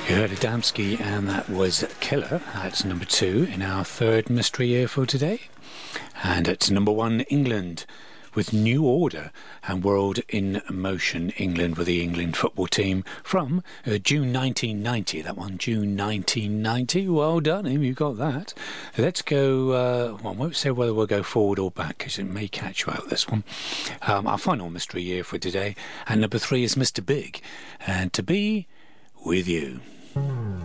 You heard Adamski, and that was Killer. That's number 2 in our third mystery year for today. And it's number 1, England, with New Order and World in Motion. England with the England football team from June 1990. That one, June 1990. Well done, him, you got that. Let's go, I won't say whether we'll go forward or back, because it may catch you out, this one. Our final mystery year for today. And number 3 is Mr. Big, and To Be With You.